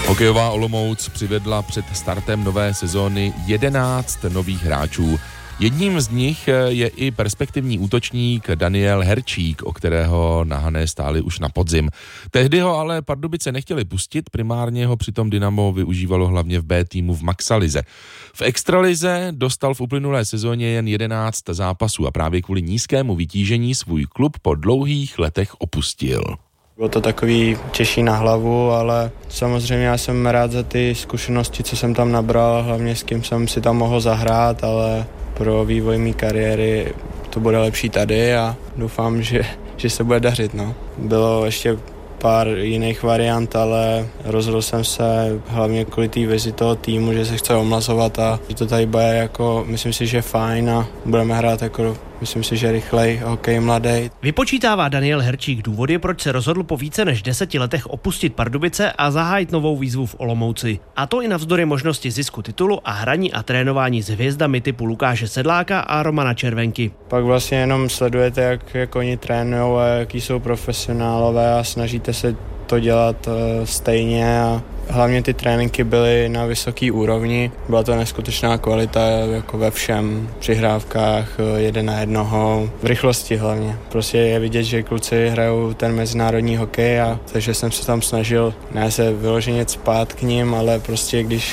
Hokejová Olomouc přivedla před startem nové sezóny 11 nových hráčů. Jedním z nich je i perspektivní útočník Daniel Herčík, o kterého na Hané stáli už na podzim. Tehdy ho ale Pardubice nechtěli pustit, primárně ho přitom Dynamo využívalo hlavně v B týmu v Maxalize. V extralize dostal v uplynulé sezóně jen 11 zápasů a právě kvůli nízkému vytížení svůj klub po dlouhých letech opustil. Bylo to takový těžší na hlavu, ale samozřejmě já jsem rád za ty zkušenosti, co jsem tam nabral, hlavně s kým jsem si tam mohl zahrát, ale pro vývoj mé kariéry to bude lepší tady a doufám, že se bude dařit. No. Bylo ještě pár jiných variant, ale rozhodl jsem se hlavně kvůli té vizi toho týmu, že se chce omlazovat a že to tady bude jako, myslím si, že fajn a budeme hrát jako, myslím si, že rychlej hokej mladý. Vypočítává Daniel Herčík důvody, proč se rozhodl po více než 10 letech opustit Pardubice a zahájit novou výzvu v Olomouci. A to i navzdory možnosti zisku titulu a hraní a trénování s hvězdami typu Lukáše Sedláka a Romana Červenky. Pak vlastně jenom sledujete, jak oni trénujou a jaký jsou profesionálové a snažíte se to dělat stejně a hlavně ty tréninky byly na vysoké úrovni. Byla to neskutečná kvalita jako ve všem, přihrávkách, 1-1, v rychlosti hlavně. Prostě je vidět, že kluci hrajou ten mezinárodní hokej a takže jsem se tam snažil ne se vyloženě cpát k ním, ale prostě když